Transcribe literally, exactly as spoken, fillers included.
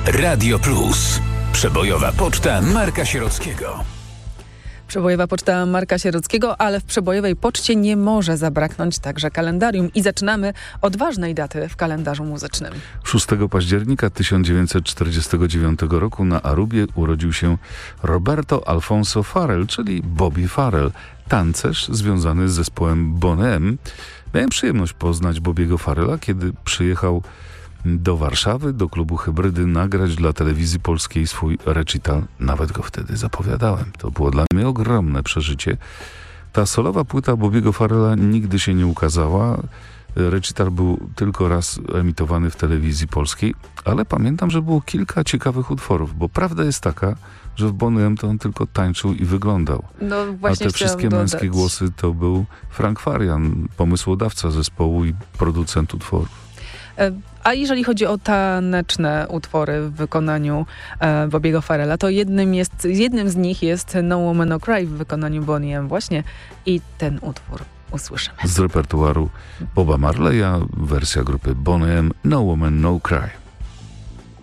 Radio Plus. Przebojowa poczta Marka Sierockiego. Przebojowa poczta Marka Sierockiego, ale w przebojowej poczcie nie może zabraknąć także kalendarium. I zaczynamy od ważnej daty w kalendarzu muzycznym. szóstego października tysiąc dziewięćset czterdziestego dziewiątego roku na Arubie urodził się Roberto Alfonso Farrell, czyli Bobby Farrell, tancerz związany z zespołem Boney M. Miałem przyjemność poznać Bobbiego Farrella, kiedy przyjechał do Warszawy, do klubu Hybrydy, nagrać dla telewizji polskiej swój recital. Nawet go wtedy zapowiadałem. To było dla mnie ogromne przeżycie. Ta solowa płyta Bobbiego Farrella nigdy się nie ukazała. Recital był tylko raz emitowany w telewizji polskiej, ale pamiętam, że było kilka ciekawych utworów, bo prawda jest taka, że w Boney M to on tylko tańczył i wyglądał. No, właśnie A te wszystkie dodać. męskie głosy to był Frank Farian, pomysłodawca zespołu i producent utworów. A jeżeli chodzi o taneczne utwory w wykonaniu e, Bobbiego Farrella, to jednym, jest, jednym z nich jest No Woman No Cry w wykonaniu Boney M właśnie i ten utwór usłyszymy. Z repertuaru Boba Marleya wersja grupy Boney M No Woman No Cry.